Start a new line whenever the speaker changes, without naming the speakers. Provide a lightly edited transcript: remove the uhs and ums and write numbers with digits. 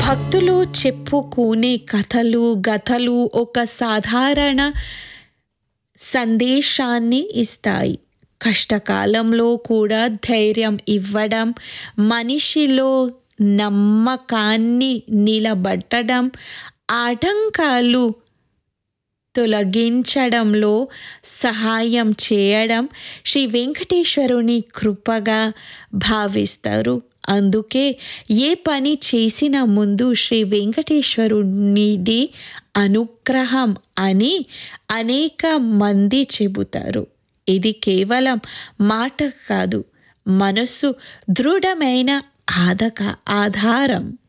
భక్తులు చెప్పుకునే కథలు గథలు ఒక సాధారణ సందేశాన్ని ఇస్తాయి. కష్టకాలంలో కూడా ధైర్యం ఇవ్వడం, మనిషిలో నమ్మకాన్ని నిలబెట్టడం, ఆటంకాలు తొలగించడంలో సహాయం చేయడం శ్రీ వెంకటేశ్వరుని కృపగా భావిస్తారు. అందుకే ఏ పని చేసిన ముందు శ్రీ వెంకటేశ్వరునిది అనుగ్రహం అని అనేక మంది చెబుతారు. ఇది కేవలం మాట కాదు, మనసు దృఢమైన ఆధారం.